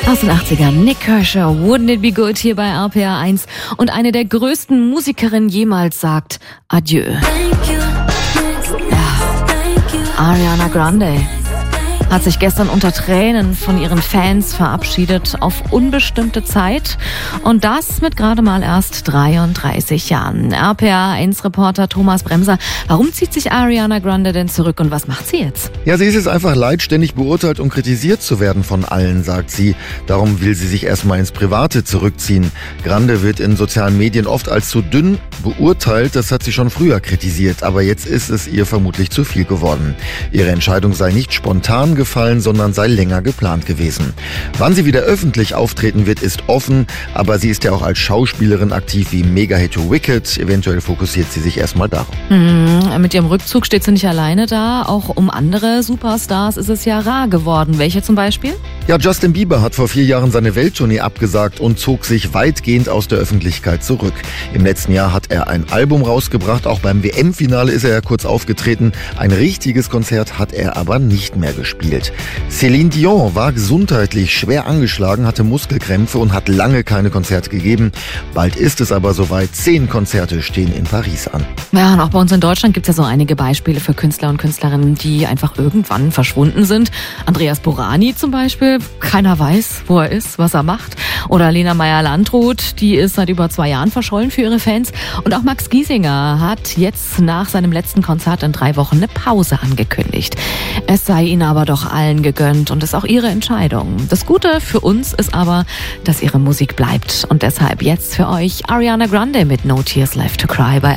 Aus den 80ern, Nik Kershaw, Wouldn't It Be Good hier bei RPR 1 und eine der größten Musikerinnen jemals sagt Adieu. Ja. Ariana Grande hat sich gestern unter Tränen von ihren Fans verabschiedet auf unbestimmte Zeit und das mit gerade mal erst 33 Jahren. RPR1-Reporter Thomas Bremser, warum zieht sich Ariana Grande denn zurück und was macht sie jetzt? Ja, sie ist es einfach leid, ständig beurteilt und kritisiert zu werden von allen, sagt sie. Darum will sie sich erstmal ins Private zurückziehen. Grande wird in sozialen Medien oft als zu dünn beurteilt, das hat sie schon früher kritisiert, aber jetzt ist es ihr vermutlich zu viel geworden. Ihre Entscheidung sei nicht spontan gefallen, sondern sei länger geplant gewesen. Wann sie wieder öffentlich auftreten wird, ist offen, aber sie ist ja auch als Schauspielerin aktiv wie Mega-Hit Wicked. Eventuell fokussiert sie sich erstmal darauf. Mit ihrem Rückzug steht sie nicht alleine da. Auch um andere Superstars ist es ja rar geworden. Welche zum Beispiel? Ja, Justin Bieber hat vor 4 Jahren seine Welttournee abgesagt und zog sich weitgehend aus der Öffentlichkeit zurück. Im letzten Jahr hat er ein Album rausgebracht. Auch beim WM-Finale ist er ja kurz aufgetreten. Ein richtiges Konzert hat er aber nicht mehr gespielt. Céline Dion war gesundheitlich schwer angeschlagen, hatte Muskelkrämpfe und hat lange keine Konzerte gegeben. Bald ist es aber soweit. 10 Konzerte stehen in Paris an. Ja, und auch bei uns in Deutschland gibt es ja so einige Beispiele für Künstler und Künstlerinnen, die einfach irgendwann verschwunden sind. Andreas Borani zum Beispiel. Keiner weiß, wo er ist, was er macht. Oder Lena Meyer-Landrut, die ist seit über 2 Jahren verschollen für ihre Fans. Und auch Max Giesinger hat jetzt nach seinem letzten Konzert in 3 Wochen eine Pause angekündigt. Es sei ihnen aber doch allen gegönnt und ist auch ihre Entscheidung. Das Gute für uns ist aber, dass ihre Musik bleibt. Und deshalb jetzt für euch Ariana Grande mit No Tears Left to Cry bei